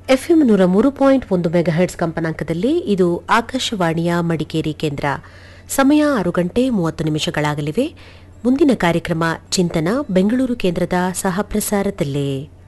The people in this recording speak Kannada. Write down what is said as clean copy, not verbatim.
ಎಫ್ಎಂ 103.1 ಮೆಗಾಹೆರ್ಟ್ಸ್ ಕಂಪನಾಂಕದಲ್ಲಿ ಇದು ಆಕಾಶವಾಣಿಯ ಮಡಿಕೇರಿ ಕೇಂದ್ರ. ಸಮಯ 6:30 ಮುಂದಿನ ಕಾರ್ಯಕ್ರಮ ಚಿಂತನ ಬೆಂಗಳೂರು ಕೇಂದ್ರದ ಸಹ ಪ್ರಸಾರದಲ್ಲೇ.